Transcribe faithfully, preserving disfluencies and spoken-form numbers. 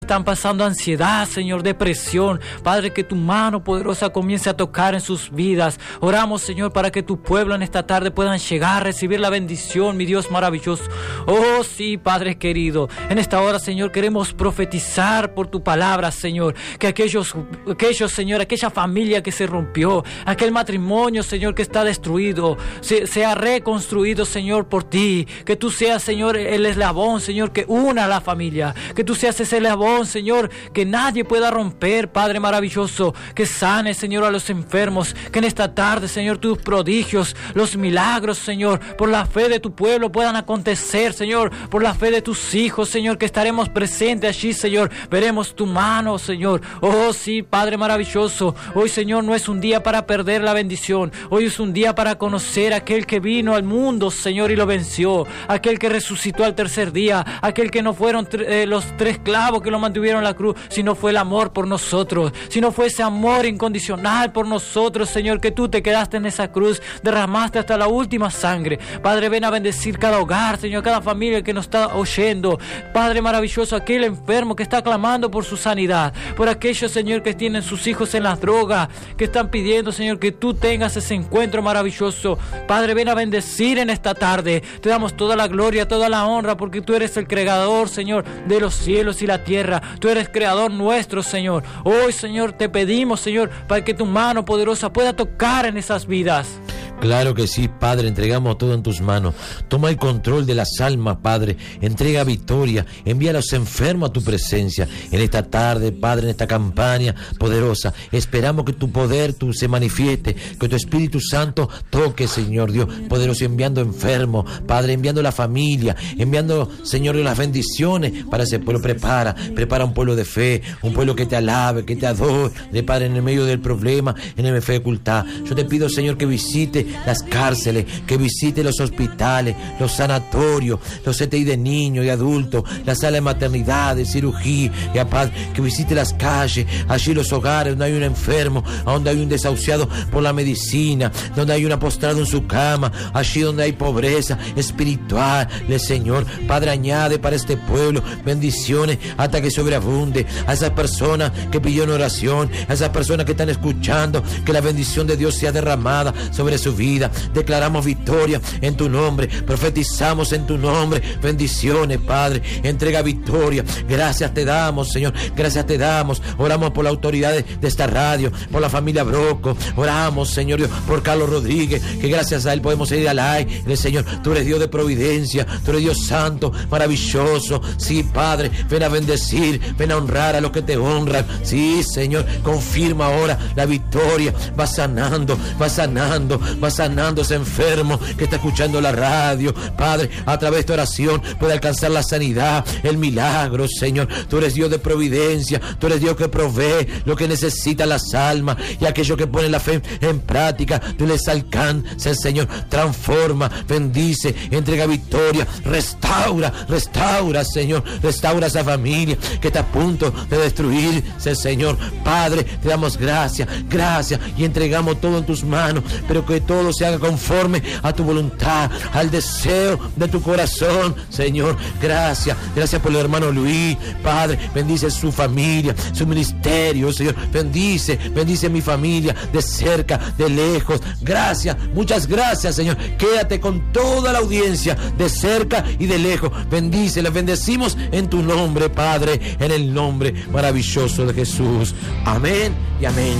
están pasando ansiedad, Señor, depresión. Padre, que tu mano poderosa comience a tocar en sus vidas. Oramos, Señor, para que tu pueblo en esta tarde puedan llegar a recibir la bendición, mi Dios maravilloso. Oh, sí, Padre querido. En esta hora, Señor, queremos profetizar por tu palabra, Señor. Que aquellos, aquellos, Señor, aquella familia que se rompió, aquel matrimonio, Señor, que está destruido, se, sea reconstruido, Señor, por ti. Que tú seas, Señor, el eslabón, Señor, que una a la familia. Que tú seas ese eslabón, Señor, que nadie pueda romper, Padre maravilloso. Que sane, Señor, a los enfermos. Que en esta tarde, Señor, tus prodigios, los milagros, Señor, por la fe de tu pueblo puedan acontecer, Señor. Por la fe de tus hijos, Señor, que estaremos presentes allí, Señor. Veremos tu mano, Señor. Oh, sí, Padre maravilloso. Hoy, Señor, no es un día para perder la bendición. Hoy es un día para conocer a aquel que vino al mundo, Señor, y lo venció. Aquel que resucitó al tercer día. Aquel que no fueron eh, los tres clavos que lo mantuvieron en la cruz, sino fue el amor por nosotros. Sino fue ese amor incondicional por nosotros, Señor, que tú te quedaste en esa cruz, derramaste hasta la última sangre. Padre, ven a bendecir cada hogar, Señor, cada familia que nos está oyendo. Padre maravilloso, aquel enfermo que está clamando por su sanidad, por aquellos, Señor, que tienen sus hijos en las drogas, que están pidiendo, Señor, que tú tengas ese encuentro maravilloso. Padre, ven a bendecir en esta tarde. Te damos toda la gloria, toda la honra, porque tú eres el creador, Señor, de los cielos y la tierra. Tú eres creador nuestro, Señor. Hoy, Señor, te pedimos, Señor, para que tu mano poderosa pueda tocar en esas vidas. Claro que sí, Padre, entregamos todo en tus manos. Toma el control de las almas, Padre. Entrega victoria. Envía a los enfermos a tu presencia. En esta tarde, Padre, en esta campaña poderosa, esperamos que tu poder tú se manifieste, que tu Espíritu Santo toque, Señor Dios poderoso, enviando enfermos, Padre, enviando la familia, enviando, Señor, las bendiciones para ese pueblo. Prepara, prepara un pueblo de fe, un pueblo que te alabe, que te adore, Padre, en el medio del problema, en el dificultad. Yo te pido, Señor, que visite las cárceles, que visite los hospitales, los sanatorios, los C T I de niños y adultos, la sala de maternidad, de cirugía, y Padre, que visite las calles, allí los hogares donde hay un enfermo, donde hay un desahuciado por la medicina, donde hay un postrado en su cama, allí donde hay pobreza espiritual, le Señor, Padre, añade para este pueblo bendiciones hasta que sobreabunde a esas personas que pidieron oración, a esas personas que están escuchando, que la bendición de Dios sea derramada sobre su vida. Declaramos victoria en tu nombre, profetizamos en tu nombre bendiciones, Padre. Entrega victoria. Gracias te damos, Señor, gracias te damos. Oramos por la autoridad de, de esta radio, por la familia Broco. Oramos, Señor Dios, por Carlos Rodríguez, que gracias a él podemos ir al aire. Señor, tú eres Dios de providencia, tú eres Dios santo, maravilloso. Sí, Padre, ven a bendecir, ven a honrar a los que te honran. Sí, Señor, confirma ahora la victoria. Va sanando, va sanando, va sanando ese enfermo que está escuchando la radio, Padre, a través de esta oración puede alcanzar la sanidad, el milagro, Señor. Tú eres Dios de providencia, tú eres Dios que provee lo que necesitan las almas, y aquellos que ponen la fe en práctica, tú les alcanzas, Señor. Transforma, bendice, entrega victoria, restaura, restaura, Señor, restaura esa familia que está a punto de destruirse, Señor. Padre, te damos gracias, gracias, y entregamos todo en tus manos, pero que todo se haga conforme a tu voluntad, al deseo de tu corazón, Señor. Gracias, gracias por el hermano Luis, Padre, bendice su familia, su ministerio, Señor. Bendice, bendice mi familia, de cerca, de lejos. Gracias, muchas gracias, Señor. Quédate con toda la audiencia, de cerca y de lejos. Bendice, les bendecimos en tu nombre, Padre, en el nombre maravilloso de Jesús. Amén y amén.